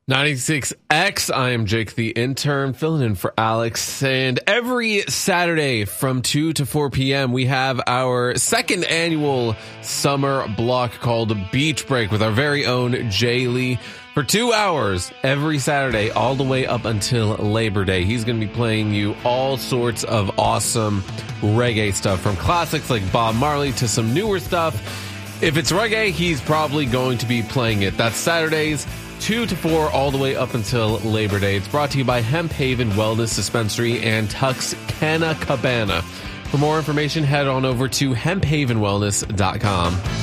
96X, I am Jake the intern, filling in for Alex. And every Saturday from 2 to 4 p.m., we have our second annual summer block called Beach Break with our very own Jay Lee. For 2 hours every Saturday, all the way up until Labor Day. He's going to be playing you all sorts of awesome reggae stuff, from classics like Bob Marley to some newer stuff. If it's reggae, he's probably going to be playing it. That's Saturdays, 2 to 4, all the way up until Labor Day. It's brought to you by Hemp Haven Wellness Dispensary and Tuxcana Cabana. For more information, head on over to hemphavenwellness.com.